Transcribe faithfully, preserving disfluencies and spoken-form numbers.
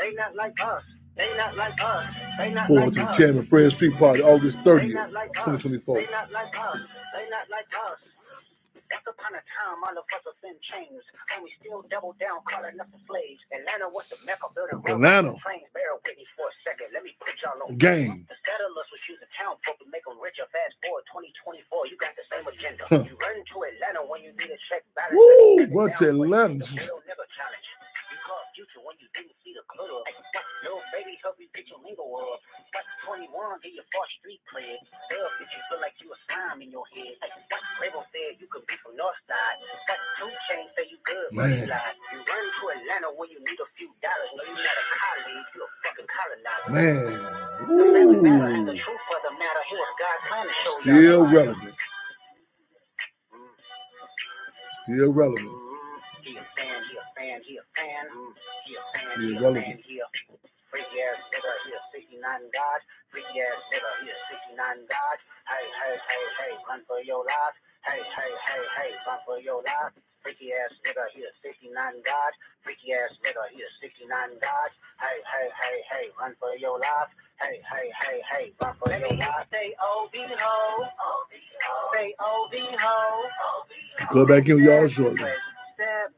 They not like us. They not like us. They not Forward like to the us. Chairman Fred Street Party, August They thirtieth, not like us. twenty twenty-four. They not like us. They not like us. Once upon a time, all of us have been changed, and we still double down, calling us the slaves. Atlanta was the mecca building Atlanta. trains. Bear with me for a second. Let me put y'all on game. The settlers was using town folk to make them richer. Fast forward twenty twenty-four, you got the same agenda. Huh. You run into Atlanta when you need a check balance. Woo! What's Atlanta? Never challenge. You call future when you didn't see the club. Little baby help you get your lingo up. But twenty-one, get your false street cred. Love that you feel like you a slime in your head. What label said you could be from North Side. But two chains say you good, but you lie. You run to Atlanta when you need a few dollars. No, you're not a colleague, you a fucking colonizer. Man. The family matter and the truth for the matter. Here was God trying to show you. Still relevant. Still relevant. He a fan, he a fan, he a fan. He a fan, Still he a relevant. fan, he a freaky ass nigga, he a sixty-nine God. Freaky ass nigga, he a sixty-nine God. Hey, hey, hey, hey, run for your life. Hey, hey, hey, hey, run for your life. Freaky ass nigga, he a sixty-nine God. Freaky ass nigga, he a sixty-nine God. Hey, hey, hey, hey, run for your life. Hey, hey, hey, hey, run for your life. Say O B ho. Say O B ho. Go back in with y'all shortly.